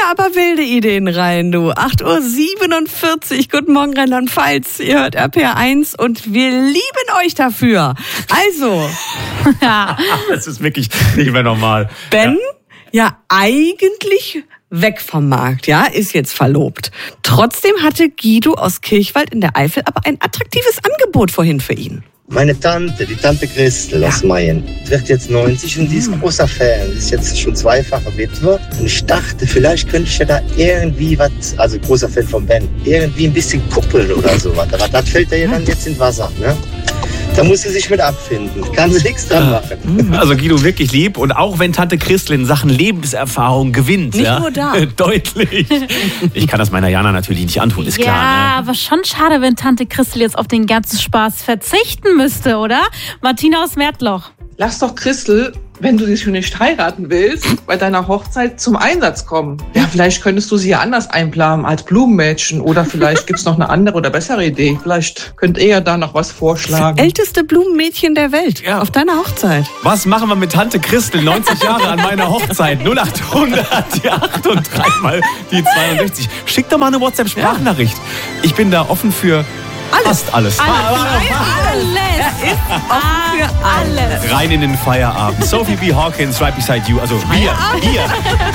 aber wilde Ideen rein, du. 8:47 Uhr. Guten Morgen, Rheinland-Pfalz. Ihr hört RPR1 und wir lieben euch dafür. Also. Das ist wirklich nicht mehr normal. Ben, ja eigentlich weg vom Markt, ja, ist jetzt verlobt. Trotzdem hatte Guido aus Kirchwald in der Eifel aber ein attraktives Angebot vorhin für ihn. Meine Tante, die Tante Christel aus Mayen, wird jetzt 90 und die ist großer Fan. Die ist jetzt schon zweifache Witwe. Und ich dachte, vielleicht könnte ich ja da irgendwie was, also großer Fan von Ben, irgendwie ein bisschen kuppeln oder sowas. Aber das fällt ja dann jetzt ins Wasser, ne? Da muss sie sich mit abfinden. Kann sie nichts dran machen. Also Guido wirklich lieb. Und auch wenn Tante Christel in Sachen Lebenserfahrung gewinnt. Nicht nur da. Deutlich. Ich kann das meiner Jana natürlich nicht antun, ist klar. Ja, Ne? aber schon schade, wenn Tante Christel jetzt auf den ganzen Spaß verzichten müsste, oder? Martina aus Märtloch. Lass doch Christel, wenn du sie schon nicht heiraten willst, bei deiner Hochzeit zum Einsatz kommen. Ja, vielleicht könntest du sie ja anders einplanen als Blumenmädchen. Oder vielleicht gibt's noch eine andere oder bessere Idee. Vielleicht könnt ihr ja da noch was vorschlagen. Älteste Blumenmädchen der Welt. Ja. Auf deiner Hochzeit. Was machen wir mit Tante Christel, 90 Jahre an meiner Hochzeit? 0800, die 8 und 3 mal die 62. Schick doch mal eine WhatsApp-Sprachnachricht. Ich bin da offen für fast alles. Er ist offen für alles. Rein in den Feierabend. Sophie B. Hawkins, right beside you. Also wir.